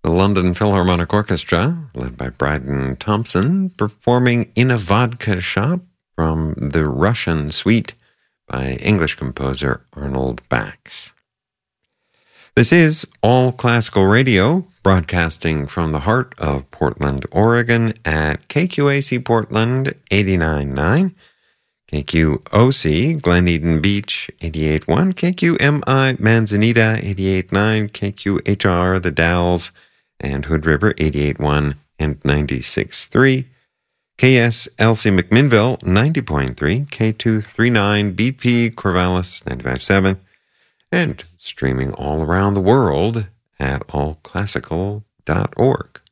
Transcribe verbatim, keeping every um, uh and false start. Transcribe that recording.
The London Philharmonic Orchestra, led by Bryden Thompson, performing In a Vodka Shop from the Russian Suite by English composer Arnold Bax. This is All Classical Radio, broadcasting from the heart of Portland, Oregon at K Q A C Portland eighty-nine point nine, K Q O C Glen Eden Beach eighty-eight point one, K Q M I Manzanita eighty-eight point nine, K Q H R The Dalles and Hood River eighty-eight point one and ninety-six point three, K S L C McMinnville ninety point three, K two thirty-nine B P Corvallis ninety-five point seven, and streaming all around the world at all classical dot org.